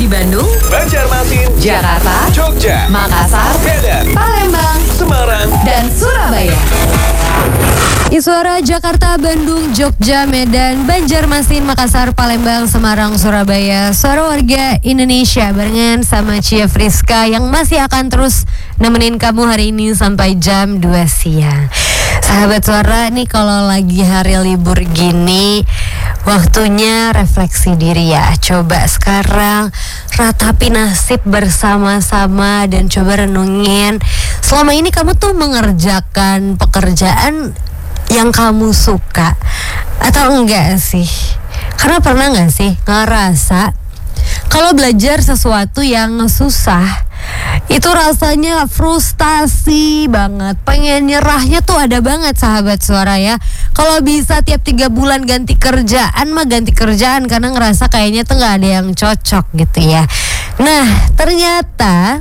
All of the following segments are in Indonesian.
di Bandung, Banjarmasin, Jakarta, Jogja, Makassar, Medan, Palembang, Semarang, dan Surabaya. Suara Jakarta, Bandung, Jogja, Medan, Banjarmasin, Makassar, Palembang, Semarang, Surabaya. Suara warga Indonesia barengan sama Cia Friska yang masih akan terus nemenin kamu hari ini sampai jam 2 siang. Sahabat suara nih, kalau lagi hari libur gini, waktunya refleksi diri ya. Coba sekarang ratapi nasib bersama-sama dan coba renungin, selama ini kamu tuh mengerjakan pekerjaan yang kamu suka atau enggak sih? Karena pernah enggak sih ngerasa kalau belajar sesuatu yang susah itu rasanya frustasi banget, pengen nyerahnya tuh ada banget sahabat suara ya. Kalau bisa tiap 3 bulan ganti kerjaan mah ganti kerjaan, karena ngerasa kayaknya tuh gak ada yang cocok gitu ya. Nah ternyata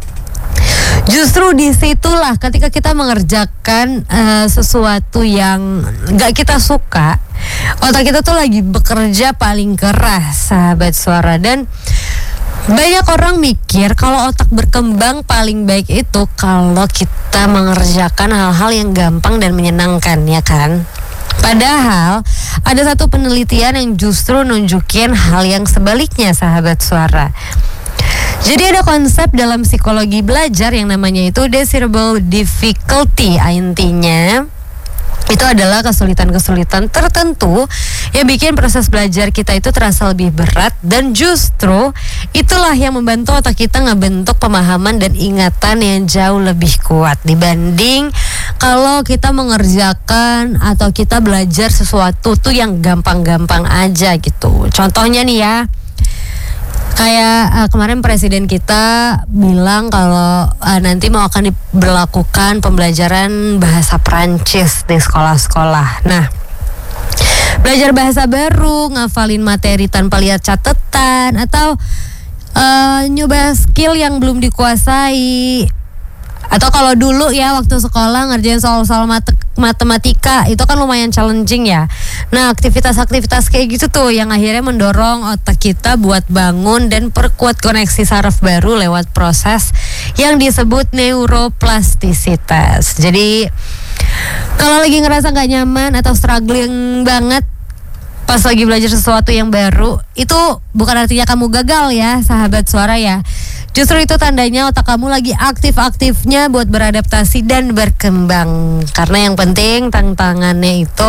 justru disitulah ketika kita mengerjakan sesuatu yang gak kita suka, otak kita tuh lagi bekerja paling keras sahabat suara. Dan banyak orang mikir kalau otak berkembang paling baik itu kalau kita mengerjakan hal-hal yang gampang dan menyenangkan, ya kan? Padahal ada satu penelitian yang justru nunjukin hal yang sebaliknya sahabat suara. Jadi ada konsep dalam psikologi belajar yang namanya itu desirable difficulty. Intinya itu adalah kesulitan-kesulitan tertentu yang bikin proses belajar kita itu terasa lebih berat, dan justru itulah yang membantu otak kita ngebentuk pemahaman dan ingatan yang jauh lebih kuat dibanding kalau kita mengerjakan atau kita belajar sesuatu tuh yang gampang-gampang aja gitu. Contohnya nih ya, kayak kemarin presiden kita bilang kalau nanti mau akan diberlakukan pembelajaran bahasa Perancis di sekolah-sekolah. Nah, belajar bahasa baru, ngafalin materi tanpa lihat catatan, atau nyoba skill yang belum dikuasai. Atau kalau dulu ya waktu sekolah ngerjain soal-soal matematika itu kan lumayan challenging ya. Nah, aktivitas-aktivitas kayak gitu tuh yang akhirnya mendorong otak kita buat bangun dan perkuat koneksi saraf baru lewat proses yang disebut neuroplastisitas. Jadi kalau lagi ngerasa gak nyaman atau struggling banget pas lagi belajar sesuatu yang baru, itu bukan artinya kamu gagal ya sahabat suara ya. Justru itu tandanya otak kamu lagi aktif-aktifnya buat beradaptasi dan berkembang. Karena yang penting tantangannya itu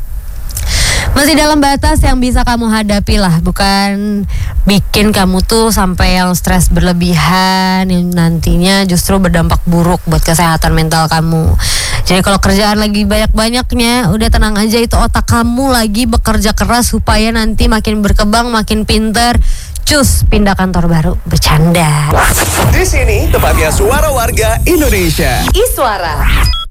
masih dalam batas yang bisa kamu hadapi lah, bukan bikin kamu tuh sampai yang stres berlebihan yang nantinya justru berdampak buruk buat kesehatan mental kamu. Jadi kalau kerjaan lagi banyak-banyaknya, udah tenang aja, itu otak kamu lagi bekerja keras supaya nanti makin berkembang, makin pinter. Cus, pindah kantor baru, bercanda. Di sini tempatnya suara warga Indonesia. Iswara.